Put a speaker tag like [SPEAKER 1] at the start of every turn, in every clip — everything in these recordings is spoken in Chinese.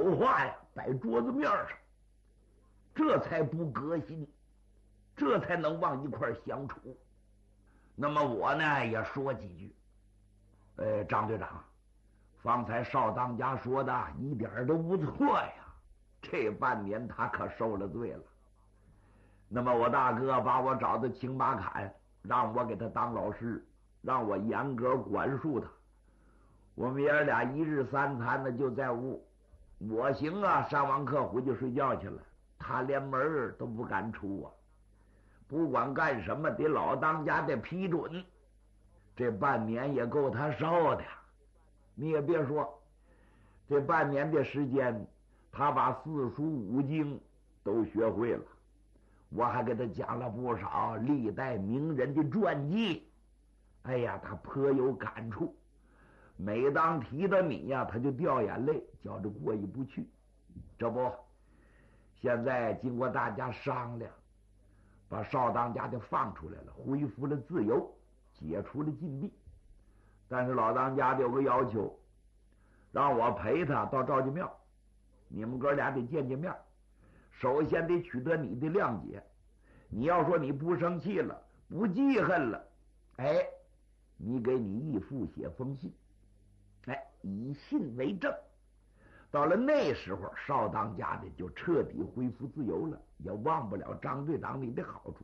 [SPEAKER 1] 丑话呀摆桌子面上，这才不革新，这才能往一块相处。那么我呢也说几句。张队长，方才少当家说的一点都不错呀，这半年他可受了罪了。那么我大哥把我找到青马坎，让我给他当老师，让我严格管束他。我们爷俩一日三餐的就在屋，我行啊，上完课回去睡觉去了，他连门都不敢出啊。不管干什么得老当家的批准，这半年也够他受的。你也别说，这半年的时间他把四书五经都学会了，我还给他讲了不少历代名人的传记。哎呀，他颇有感触，每当提到你呀，他就掉眼泪，觉着过意不去。这不，现在经过大家商量，把少当家的放出来了，恢复了自由，解除了禁闭。但是老当家的有个要求，让我陪他到赵家庙，你们哥俩得见见面，首先得取得你的谅解。你要说你不生气了，不记恨了，你给你义父写封信，以信为证。到了那时候，少当家的就彻底恢复自由了，也忘不了张队长你的好处。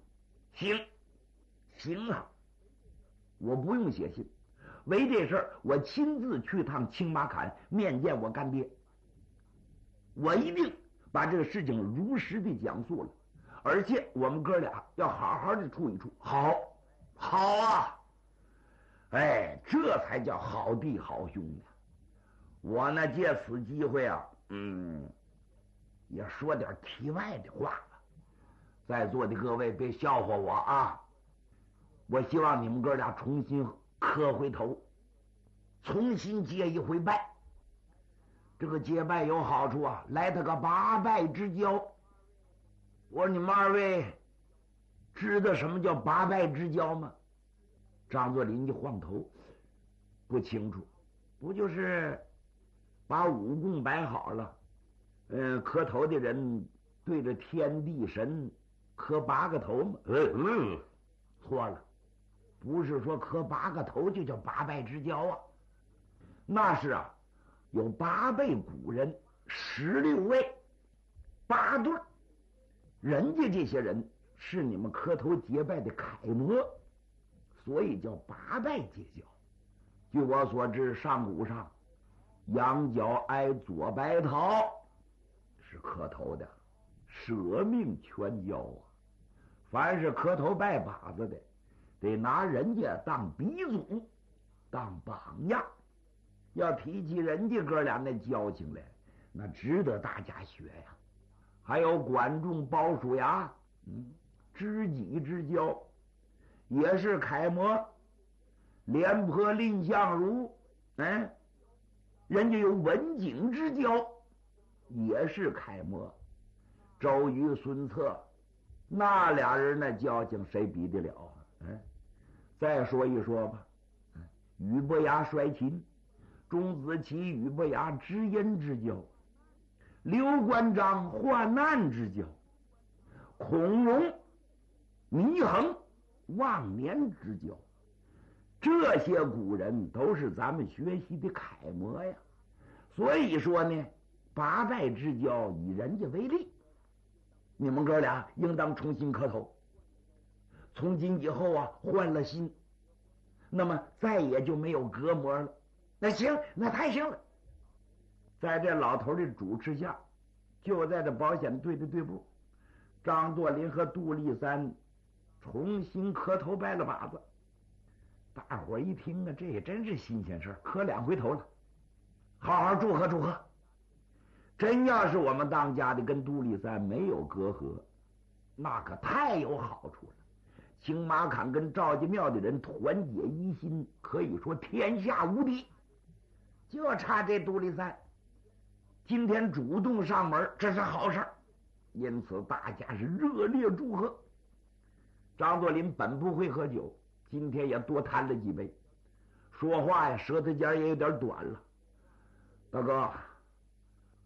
[SPEAKER 1] 行啊，我不用写信，为这事儿我亲自去趟青马坎面见我干爹，我一定把这个事情如实的讲述了，而且我们哥俩要好好的处一处。好啊，这才叫好弟好兄弟。我呢借此机会啊，也说点题外的话吧。在座的各位别笑话我啊，我希望你们哥俩重新磕回头，重新结一回拜。这个结拜有好处啊，来他个八拜之交。我说你们二位知道什么叫八拜之交吗？张作霖一晃头，不清楚。不就是把五供摆好了，磕头的人对着天地神磕8个头吗？错了，不是说磕8个头就叫八拜之交啊。那是啊，有8辈古人，16位8对，人家这些人是你们磕头结拜的楷模，所以叫八拜结交。据我所知，上古上羊角挨左白桃是磕头的，舍命全交啊。凡是磕头拜把子的，得拿人家当鼻祖，当榜样。要提起人家哥俩那交情来，那值得大家学呀。还有管仲鲍叔牙，知己之交也是楷模。廉颇蔺相如，人家有文景之交，也是楷模。周瑜孙策，那俩人那交情谁比得了啊？再说一说吧，俞伯牙摔秦，钟子期俞伯牙知音之交，刘关张患难之交，孔融祢衡忘年之交。这些古人都是咱们学习的楷模呀。所以说呢，八拜之交以人家为例，你们哥俩应当重新磕头。从今以后啊，换了心，那么再也就没有隔膜了。那行，那太行了。在这老头的主持下，就在这保险队的队部，张作霖和杜立三重新磕头拜了把子。大伙一听啊，这也真是新鲜事，磕2回头了，好好祝贺祝贺。真要是我们当家的跟杜立三没有隔阂，那可太有好处了。青马坎跟赵家庙的人团结一心，可以说天下无敌。就差这杜立三今天主动上门，这是好事，因此大家是热烈祝贺。张作霖本不会喝酒，今天也多谈了几杯，说话呀舌头尖也有点短了。大哥，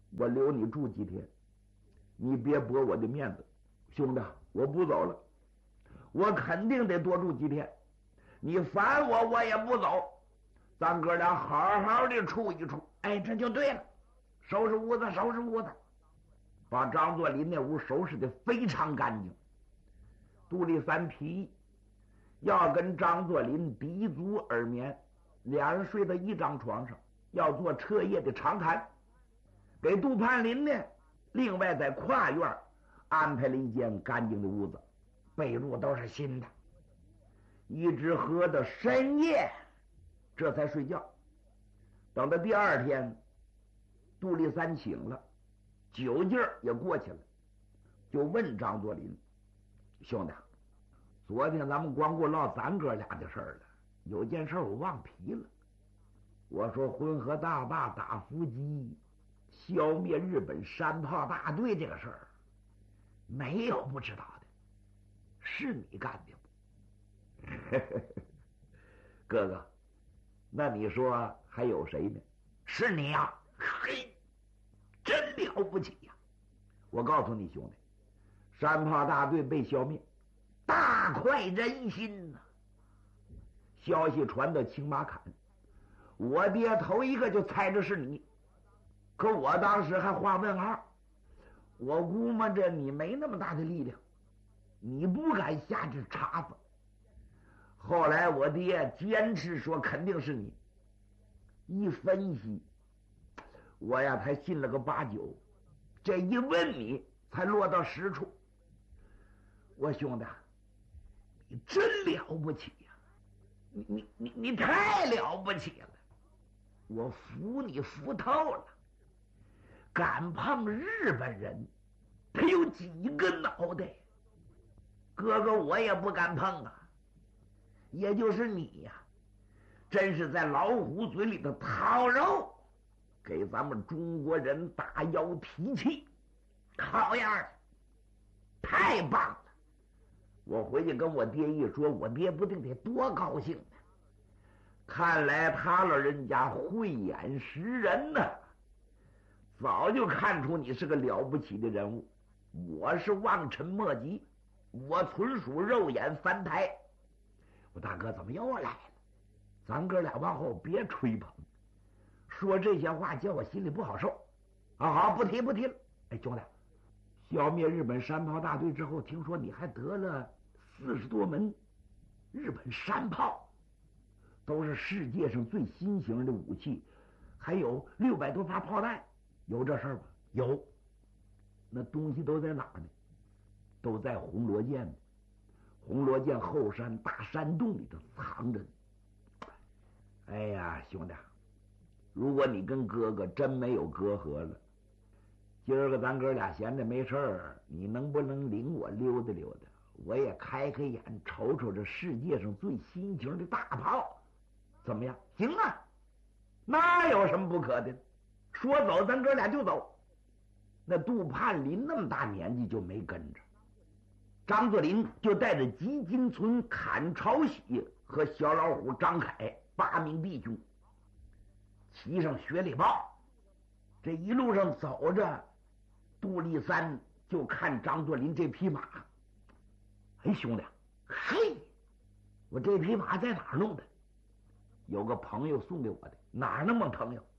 [SPEAKER 1] 我留你住几天，你别驳我的面子。兄弟，我不走了，我肯定得多住几天。你烦我，我也不走。咱哥俩好好的处一处。哎，这就对了。收拾屋子，收拾屋子，把张作霖那屋收拾的非常干净。杜立三提议要跟张作霖抵足而眠，俩人睡在一张床上，要做彻夜的长谈。给杜盼林呢，另外在跨院安排了一间干净的屋子，被褥都是新的，一直喝到深夜，这才睡觉。等到第二天，杜立三醒了，酒劲儿也过去了，就问张作霖：“兄弟，昨天咱们光顾唠咱哥俩的事儿了，有件事我忘提了。我说浑河大坝打伏击，消灭日本山炮大队这个事儿，没有不知道的，是你干的不？哥哥，那你说还有谁呢？是你呀！嘿，真了不起呀！我告诉你兄弟，山炮大队被消灭，大快人心呐！消息传到青马坎，我爹头一个就猜着是你，可我当时还画问号。我估摸着你没那么大的力量，你不敢下这茬子。后来我爹坚持说肯定是你，一分析，我呀才信了个8、9。这一问你，才落到实处。我兄弟，你真了不起呀！你太了不起了！我服你服透了。敢碰日本人，他有几个脑袋？哥哥我也不敢碰啊。也就是你呀，真是在老虎嘴里的掏肉，给咱们中国人打腰提气，好样的，太棒了！我回去跟我爹一说，我爹不定得多高兴呢。看来他老人家慧眼识人呢，早就看出你是个了不起的人物。我是望尘莫及，我纯属肉眼凡胎。我大哥怎么又来了？咱哥俩往后别吹捧，说这些话叫我心里不好受。好，不提了。哎，兄弟，消灭日本山炮大队之后，听说你还得了40多门日本山炮，都是世界上最新型的武器，还有600多发炮弹，有这事儿吗？有。那东西都在哪儿呢？都在红罗涧呢。红罗涧后山大山洞里头藏着呢。哎呀，兄弟，如果你跟哥哥真没有隔阂了，今儿个咱哥俩闲着没事儿，你能不能领我溜达溜达？我也开开眼，瞅瞅这世界上最新型的大炮，怎么样？行啊，那有什么不可的？说走，咱哥俩就走。那杜盼林那么大年纪就没跟着，张作霖就带着吉金村、砍朝喜和小老虎张凯8名弟兄，骑上雪里豹。这一路上走着，杜立三就看张作霖这匹马。哎，兄弟，嘿，我这匹马在哪儿弄的？有个朋友送给我的。哪儿那么朋友？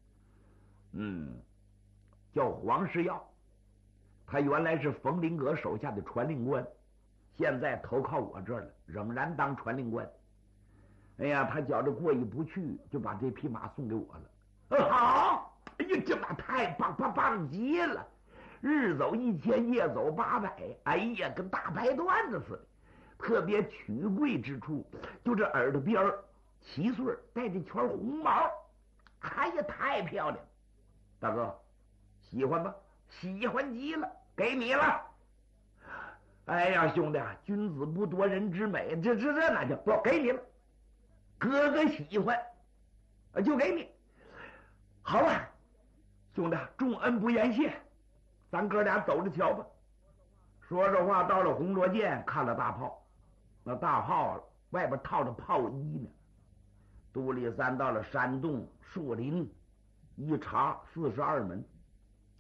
[SPEAKER 1] 叫黄世耀。他原来是冯林阁手下的传令官，现在投靠我这儿了，仍然当传令官。哎呀，他觉着过意不去，就把这匹马送给我了。好，哎呀，这马太棒极了，日走1000，夜走800，哎呀，跟大白段子似的。特别取贵之处，就这耳朵边7岁，带着圈红毛，哎呀，太漂亮！大哥，喜欢吗？喜欢极了，给你了。哎呀，兄弟，君子不夺人之美，这哪叫不给你了？哥哥喜欢，就给你。好了，兄弟，重恩不言谢，咱哥俩走着瞧吧。说着话，到了红罗涧，看了大炮，那大炮外边套着炮衣呢。杜立三到了山洞树林，一查42门，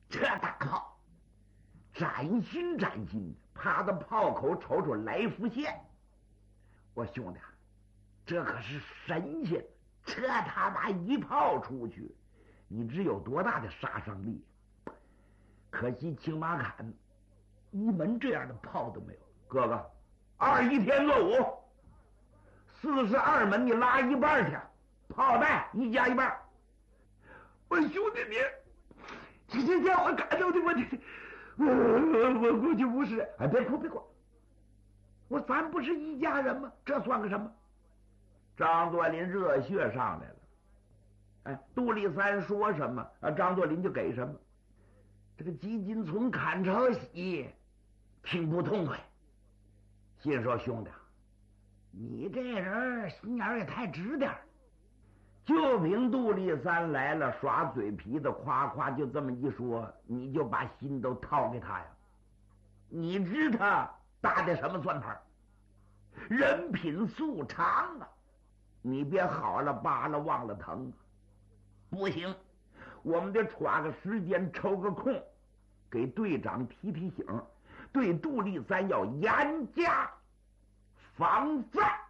[SPEAKER 1] 这大炮崭新崭新，趴到炮口瞅瞅来福线。我兄弟，这可是神仙！这他妈一炮出去，你知有多大的杀伤力？可惜青马坎一门这样的炮都没有。哥哥，21天作5 ，42门你拉一半去，炮弹1加1半。我兄弟你，这叫我感动的我估计不是。哎，别哭别哭，咱不是一家人吗？这算个什么？张作霖热血上来了。哎，杜立三说什么张作霖就给什么。这个吉金存、坎朝喜听不痛快，心说兄弟，你这人心眼也太直点儿。就凭杜立三来了耍嘴皮子，夸夸就这么一说，你就把心都掏给他呀？你知他打的什么算盘？人品素长啊！你别好了疤了忘了疼，不行，我们得抓个时间抽个空，给队长提提醒，对杜立三要严加防范。